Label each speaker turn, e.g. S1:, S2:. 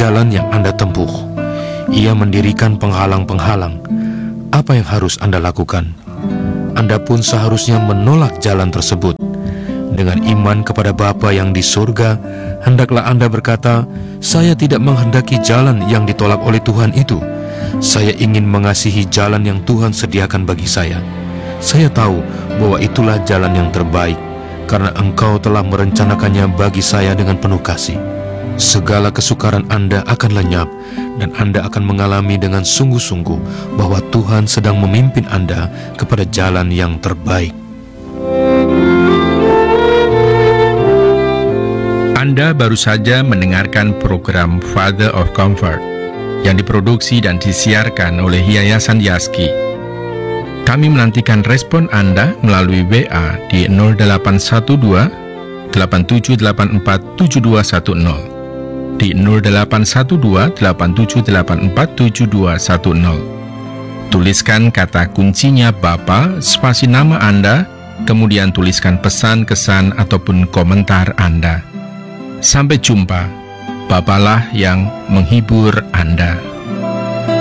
S1: jalan yang Anda tempuh. Ia mendirikan penghalang-penghalang. Apa yang harus Anda lakukan? Anda pun seharusnya menolak jalan tersebut. Dengan iman kepada Bapa yang di surga, hendaklah Anda berkata, "Saya tidak menghendaki jalan yang ditolak oleh Tuhan itu. Saya ingin mengasihi jalan yang Tuhan sediakan bagi saya. Saya tahu bahwa itulah jalan yang terbaik, karena Engkau telah merencanakannya bagi saya dengan penuh kasih." Segala kesukaran Anda akan lenyap, dan Anda akan mengalami dengan sungguh-sungguh bahwa Tuhan sedang memimpin Anda kepada jalan yang terbaik.
S2: Anda baru saja mendengarkan program Father of Comfort yang diproduksi dan disiarkan oleh Yayasan Yaski. Kami menantikan respon Anda melalui WA di 0812 8784 7210, di 0812 8784 7210. Tuliskan kata kuncinya Bapa, spasi nama Anda, kemudian tuliskan pesan, kesan, ataupun komentar Anda. Sampai jumpa. Bapalah yang menghibur Anda.